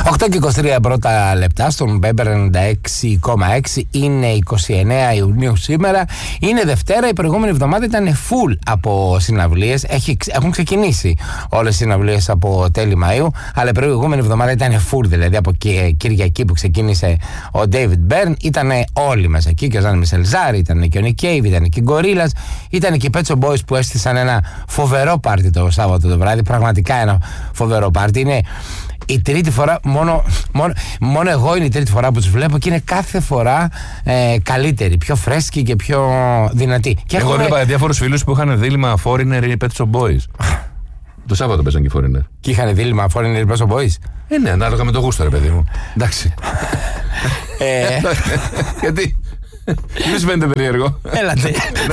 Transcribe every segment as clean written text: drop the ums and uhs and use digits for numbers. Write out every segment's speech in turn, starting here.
8 και 23 πρώτα λεπτά στον Bember 96,6. Είναι 29 Ιουνίου σήμερα. Είναι Δευτέρα. Η προηγούμενη εβδομάδα ήταν full από συναυλίες. Έχουν ξεκινήσει όλες οι συναυλίες από τέλη Μαΐου. Αλλά η προηγούμενη εβδομάδα ήταν full, δηλαδή από Κυριακή που ξεκίνησε ο David Byrne. Ήταν όλοι μέσα εκεί. Και ο Ζαν Μισελ Ζάρη, ήταν και ο Nick Cave, ήταν και οι Gorillaz, ήταν και οι Pet Shop Boys που έστησαν ένα φοβερό πάρτι το Σάββατο το βράδυ. Πραγματικά ένα φοβερό πάρτι. Είναι η τρίτη φορά, μόνο εγώ είναι η τρίτη φορά που τους βλέπω και είναι κάθε φορά καλύτερη, πιο φρέσκη και πιο δυνατή. Και εγώ βλέπα διάφορους φίλους που είχαν δίλημμα Foreigner ή Pet Shop Boys. Το Σάββατο παίζαν και Foreigner. Και είχαν δίλημμα Foreigner ή Pet Shop Boys. Ναι, ανάλογα με το γούστο, ρε παιδί μου. Εντάξει. Γιατί. Μη σου φαίνεται περίεργο. Έλατε.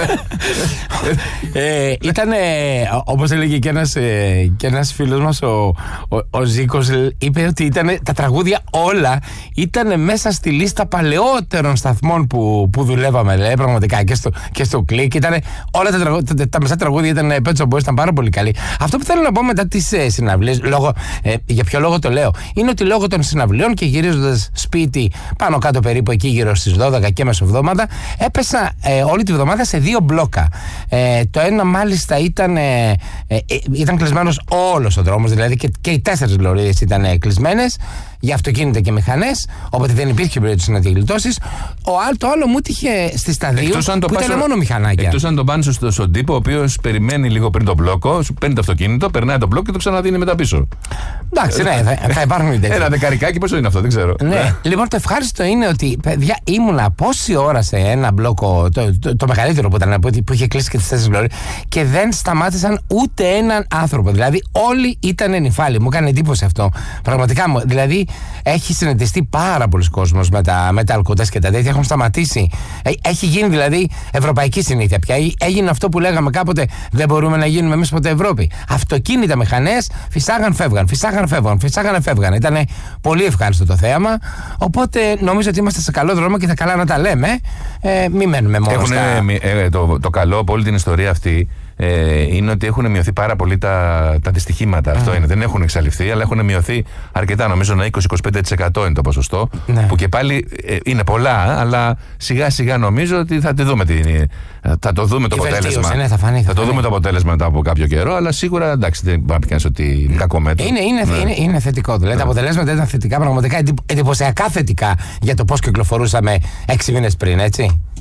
Ήταν, όπως έλεγε και ένας φίλος μας, ο Ζήκος, είπε ότι τα τραγούδια όλα ήταν μέσα στη λίστα παλαιότερων σταθμών που δουλεύαμε, λέει, πραγματικά, και στο κλικ. Όλα τα μεσά τραγούδια ήταν Pet Shop Boys, ήταν πάρα πολύ καλή. Αυτό που θέλω να πω μετά τις συναυλίες, για ποιο λόγο το λέω, είναι ότι λόγω των συναυλιών και γυρίζοντας σπίτι πάνω κάτω περίπου εκεί γύρω στις 12 και μεσοβδόμαδα, έπεσα όλη τη βδομάδα σε 2 μπλόκα. Το ένα μάλιστα ήταν κλεισμένος όλος ο δρόμος, δηλαδή και οι 4 λωρίδες ήταν κλεισμένες για αυτοκίνητα και μηχανές, οπότε δεν υπήρχε περίπτωση να τη γλιτώσεις. Το άλλο μου τύχε στη σταδίου που ήταν μόνο μηχανάκια. Εκτός αν το πάνε στον τύπο, ο οποίος περιμένει λίγο πριν το μπλόκο, παίρνει το αυτοκίνητο, περνάει το μπλόκο και το ξαναδίνει μετά πίσω. Εντάξει, ναι, θα υπάρχουν τέτοια. Ένα δεκαρικάκι, πόσο είναι αυτό, δεν ξέρω. Ναι. Λοιπόν, το ευχάριστο είναι ότι, παιδιά, ήμουνα πόση ώρα σε ένα μπλόκο, το μεγαλύτερο που ήταν, που είχε κλείσει και τις 4 λωρίδες, και δεν σταμάτησαν ούτε έναν άνθρωπο. Δηλαδή, όλοι ήταν νυφάλοι. Μου έκανε εντύπωση αυτό. Πραγματικά μου. Δηλαδή, έχει συνετιστεί πάρα πολλοί κόσμος με τα αλκοτές και τα τέτοια. Έχουν σταματήσει. Έχει γίνει δηλαδή ευρωπαϊκή συνήθεια πια. Έγινε αυτό που λέγαμε κάποτε, δεν μπορούμε να γίνουμε εμείς ποτέ Ευρώπη. Αυτοκίνητα, μηχανές, φυσάγαν, φεύγαν. Ήταν πολύ ευχάριστο το θέαμα. Οπότε νομίζω ότι είμαστε σε καλό δρόμο και θα καλά να τα λέμε. Μην μένουμε μόνο το καλό από όλη την ιστορία αυτή είναι ότι έχουν μειωθεί πάρα πολύ τα δυστυχήματα. Αυτό είναι. Δεν έχουν εξαλειφθεί, αλλά έχουν μειωθεί αρκετά. Νομίζω ένα 20-25% είναι το ποσοστό. Ναι. Που και πάλι είναι πολλά, αλλά σιγά σιγά νομίζω ότι θα το δούμε το αποτέλεσμα. Ναι, θα δούμε το αποτέλεσμα μετά από κάποιο καιρό, αλλά σίγουρα εντάξει, δεν μπορεί να πει κανείς ότι είναι κακό μέτρο. Είναι θετικό. Δηλαδή τα αποτελέσματα ήταν θετικά, πραγματικά εντυπωσιακά θετικά για το πώς κυκλοφορούσαμε 6 μήνες πριν, έτσι.